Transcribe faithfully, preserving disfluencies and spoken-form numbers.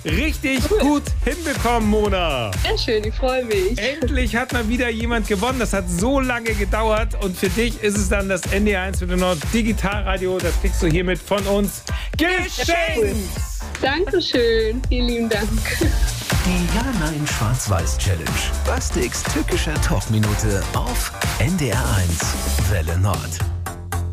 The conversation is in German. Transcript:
Richtig cool. Gut hinbekommen, Mona. Sehr schön, ich freue mich. Endlich hat mal wieder jemand gewonnen. Das hat so lange gedauert. Und für dich ist es dann das N D R eins mit dem Nord Digitalradio. Das kriegst du hiermit von uns geschenkt. Dankeschön, vielen lieben Dank. Die Ja-Nein-Schwarz-Weiß-Challenge. Bastiks tückischer Talkminute auf N D R eins Welle Nord.